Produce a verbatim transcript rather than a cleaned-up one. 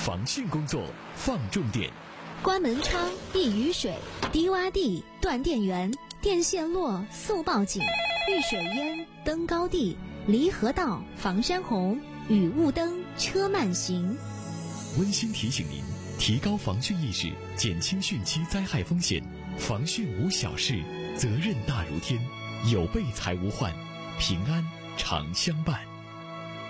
防汛工作放重点。 关门窗、避雨水、低洼地、断电源、电线落速报警、遇水淹、登高地、离合道、防山洪、雨雾灯、车慢行。 温馨提醒您，提高防汛意识，减轻汛期灾害风险。防汛无小事，责任大如天。有备才无患，平安常相伴。